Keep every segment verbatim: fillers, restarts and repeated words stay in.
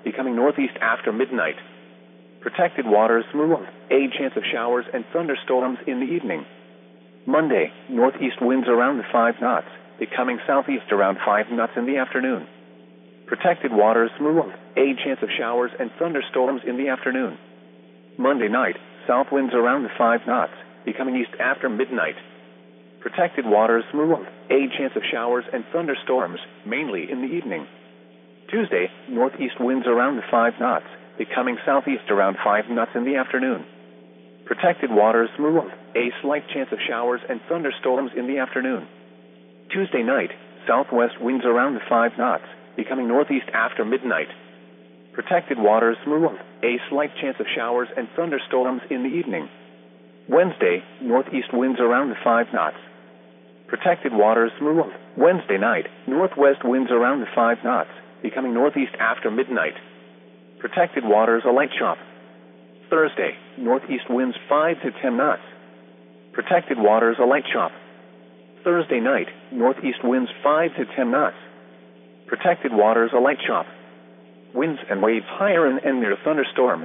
becoming northeast after midnight. Protected waters smooth, a chance of showers and thunderstorms in the evening. Monday, northeast winds around five knots, becoming southeast around five knots in the afternoon. Protected waters smooth, a chance of showers and thunderstorms in the afternoon. Monday night, south winds around five knots, becoming east after midnight. Protected waters smooth, a chance of showers and thunderstorms, mainly in the evening. Tuesday, northeast winds around five knots, becoming southeast around five knots in the afternoon. Protected waters smooth, a slight chance of showers and thunderstorms in the afternoon. Tuesday night, southwest winds around five knots, becoming northeast after midnight. Protected waters smooth, a slight chance of showers and thunderstorms in the evening. Wednesday, northeast winds around five knots. Protected waters smooth. Wednesday night, northwest winds around five knots, becoming northeast after midnight. Protected waters a light chop. Thursday, northeast winds five to ten knots. Protected waters a light chop. Thursday night, northeast winds five to ten knots. Protected waters a light chop. Winds and waves higher and, and near thunderstorms.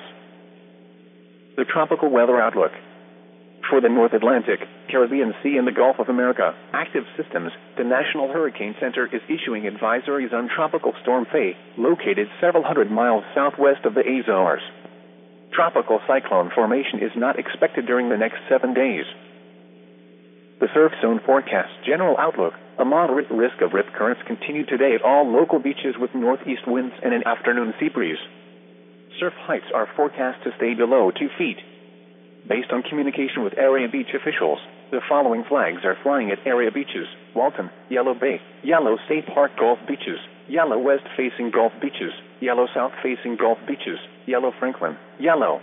The tropical weather outlook. For the North Atlantic, Caribbean Sea and the Gulf of America, active systems, the National Hurricane Center is issuing advisories on Tropical Storm Faye, located several hundred miles southwest of the Azores. Tropical cyclone formation is not expected during the next seven days. The surf zone forecast general outlook. A moderate risk of rip currents continue today at all local beaches with northeast winds and an afternoon sea breeze. Surf heights are forecast to stay below two feet. Based on communication with area beach officials, the following flags are flying at area beaches: Walton, Yellow Bay, Yellow State Park Gulf Beaches, Yellow West-facing Gulf Beaches, Yellow South-facing Gulf Beaches, Yellow Franklin, Yellow.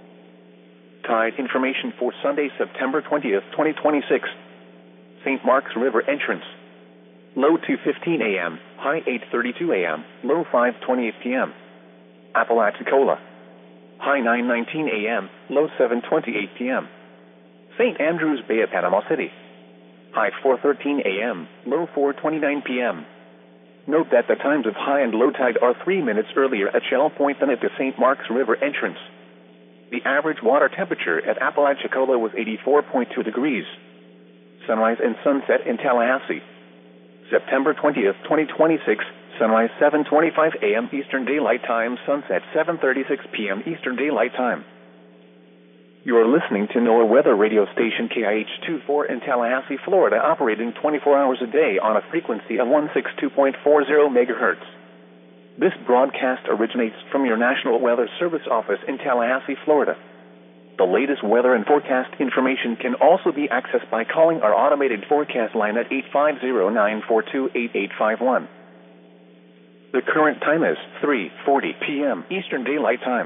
Tide information for Sunday, September twentieth, twenty twenty-six. Saint Mark's River entrance. Low two fifteen a m, high eight thirty-two a m, low five twenty-eight p m Apalachicola. High nine nineteen a m, low seven twenty-eight p m Saint Andrews Bay at Panama City. High four thirteen a m, low four twenty-nine p m Note that the times of high and low tide are three minutes earlier at Shell Point than at the Saint Mark's River entrance. The average water temperature at Apalachicola was eighty-four point two degrees. Sunrise and sunset in Tallahassee. September twentieth, twenty twenty-six, sunrise seven twenty-five a m Eastern Daylight Time, sunset seven thirty-six p m Eastern Daylight Time. You are listening to NOAA weather radio station K I H twenty-four in Tallahassee, Florida, operating twenty-four hours a day on a frequency of one sixty-two point four zero megahertz. This broadcast originates from your National Weather Service office in Tallahassee, Florida. The latest weather and forecast information can also be accessed by calling our automated forecast line at eight five zero, nine four two, eight eight five one. The current time is three forty p m Eastern Daylight Time.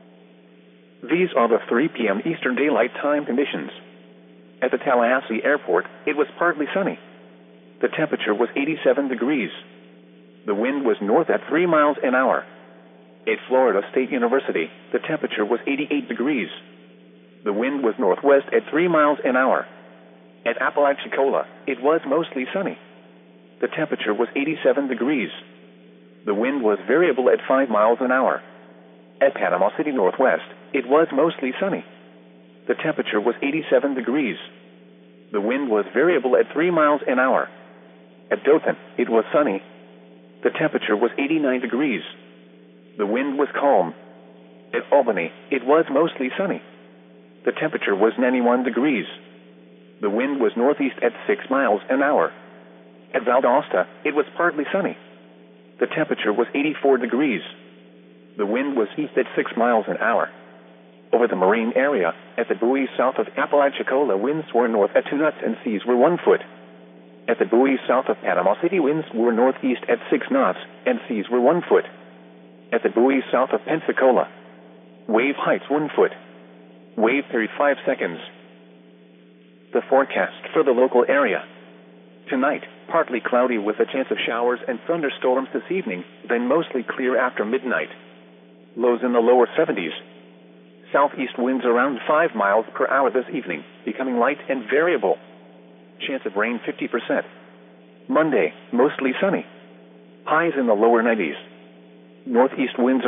These are the three p m Eastern Daylight Time conditions. At the Tallahassee Airport, it was partly sunny. The temperature was eighty-seven degrees. The wind was north at three miles an hour. At Florida State University, the temperature was eighty-eight degrees. The wind was northwest at three miles an hour. At Apalachicola, it was mostly sunny. The temperature was eighty-seven degrees. The wind was variable at five miles an hour. At Panama City Northwest, it was mostly sunny. The temperature was eighty-seven degrees. The wind was variable at three miles an hour. At Dothan, it was sunny. The temperature was eighty-nine degrees. The wind was calm. At Albany, it was mostly sunny. The temperature was ninety-one degrees. The wind was northeast at six miles an hour. At Valdosta, it was partly sunny. The temperature was eighty-four degrees. The wind was east at six miles an hour. Over the marine area, at the buoys south of Apalachicola, winds were north at two knots and seas were one foot. At the buoys south of Panama City, winds were northeast at six knots and seas were one foot. At the buoys south of Pensacola, wave heights one foot. Wave period five seconds. The forecast for the local area. Tonight, partly cloudy with a chance of showers and thunderstorms this evening, then mostly clear after midnight. Lows in the lower seventies. Southeast winds around five miles per hour this evening, becoming light and variable. Chance of rain fifty percent. Monday, mostly sunny. Highs in the lower nineties. Northeast winds